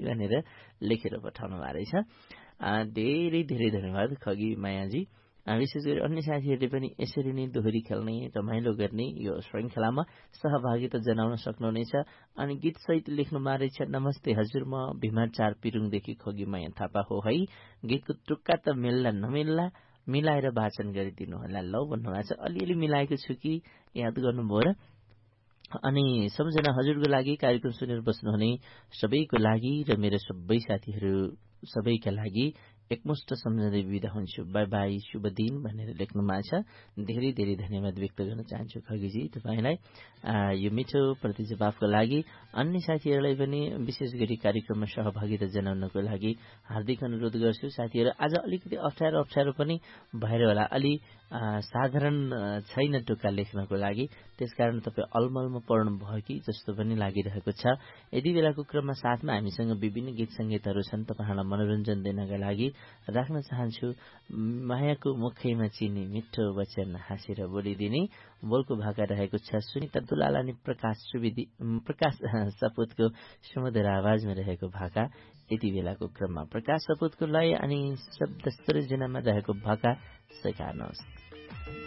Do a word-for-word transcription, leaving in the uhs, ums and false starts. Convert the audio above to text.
भनेर लेखेर पठाउनु भएको रहेछ। धेरै धेरै धन्यवाद खगी मायाजी। विशेष गरी अन्य साथीहरूले पनि यसरी नै दोहोरी खेल्ने रमाइलो गर्ने यो श्रृङ्खलामा सहभागिता जनाउन सक्नुहुनेछ। अनि गीत सहित लेख्नु रहेछ, नमस्ते हजुर, म भिमार चार पिरुङदेखि खगी माया थापा हो है। गीतको टुक्का त मिल्ला नमिल्ला मिलाएर वाचन गरिदिनु होला लौ भन्नुभएको छ। अलिअलि मिलाएको छु कि याद गर्नुभयो र। अनि सम्झना हजुरको लागि, कार्यक्रम सुनेर बस्नुहुने सबैको लागि र मेरो सबै साथीहरू सबैका लागि एकमुष्ट सम्झँदै बिदा हुन्छु। बाई बाई, शुभ दिन भनेर लेख्नु भएको छ। धेरै धेरै धन्यवाद व्यक्त गर्न चाहन्छु खगीजी तपाईँलाई यो मिठो प्रति जवाफको लागि। अन्य साथीहरूलाई पनि विशेष गरी कार्यक्रममा सहभागिता जनाउनको लागि हार्दिक अनुरोध गर्छु। साथीहरू आज अलिकति अप्ठ्यारो अप्ठ्यारो पनि भएर होला, अलि साधारण छैन टुक्का लेख्नको लागि, त्यसकारण तपाईँ अलमलमा पढ्नु भयो कि जस्तो पनि लागिरहेको छ। यति बेलाको क्रममा साथमा हामीसँग विभिन्न गीत सङ्गीतहरू छन्। तपाईँहरूलाई मनोरञ्जन दिनका लागि राख्न चाहन्छु मायाको मुखैमा चिनी मिठो वचन हाँसेर बोलिदिने बोलको भाका रहेको छ सुनिता दुलाल अनि प्रकाश सुवेदी प्रकाश सपुतको सुमधुर आवाजमा रहेको भाका। यति बेलाको क्रममा प्रकाश सपुतको लय अनि शब्द सृजनामा रहेको भाका स्वीकार्नुहोस्।